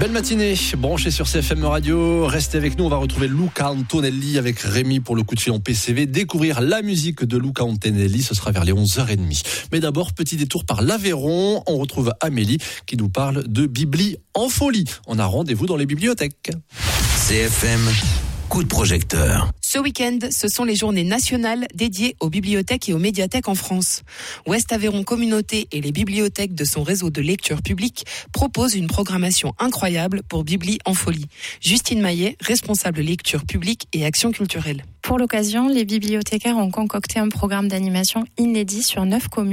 Belle matinée, branchée sur CFM Radio. Restez avec nous, on va retrouver Luca Antonelli avec Rémi pour le coup de fil en PCV. Découvrir la musique de Luca Antonelli, ce sera vers les 11h30. Mais d'abord, petit détour par l'Aveyron. On retrouve Amélie qui nous parle de Bibli en folie. On a rendez-vous dans les bibliothèques. CFM, coup de projecteur. Ce week-end, ce sont les journées nationales dédiées aux bibliothèques et aux médiathèques en France. Ouest Aveyron Communauté et les bibliothèques de son réseau de lecture publique proposent une programmation incroyable pour Bibli en folie. Justine Maillet, responsable lecture publique et action culturelle. Pour l'occasion, les bibliothécaires ont concocté un programme d'animation inédit sur 9 communes.